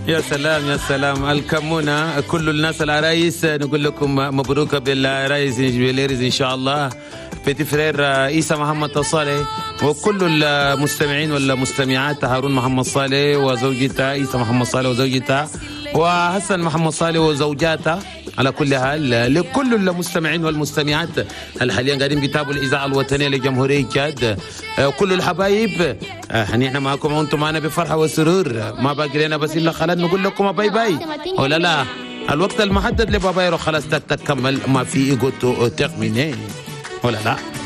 يا سلام يا سلام. الكمونة كل الناس العرايس نقول لكم مبروك بالعرايس جويليريز إن شاء الله. بيتي فرير عيسى محمد صالح وكل المستمعين والمستمعات، هارون محمد صالح وزوجته، عيسى محمد صالح وزوجته، وحسن محمد صالح وزوجاته. على كل حال لكل المستمعين والمستمعات الحاليا قاعدين بيتابعوا الإذاعة الوطنية لجمهورية تشاد، كل الحبايب نحن معكم وانتم معنا بفرحة وسرور. ما باقي لنا بس إلا خلاص نقول لكم باي باي ولا لا. الوقت المحدد لبابايرو خلاص تكمل، ما في إيجو تخمينين ولا لا.